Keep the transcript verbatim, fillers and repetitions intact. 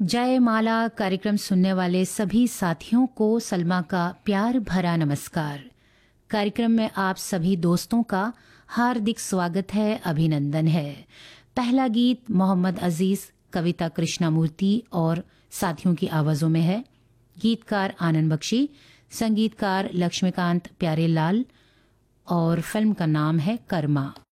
जयमाला कार्यक्रम सुनने वाले सभी साथियों को सलमा का प्यार भरा नमस्कार। कार्यक्रम में आप सभी दोस्तों का हार्दिक स्वागत है, अभिनंदन है। पहला गीत मोहम्मद अजीज, कविता कृष्णामूर्ति और साथियों की आवाजों में है। गीतकार आनंद बख्शी, संगीतकार लक्ष्मीकांत प्यारेलाल और फिल्म का नाम है कर्मा।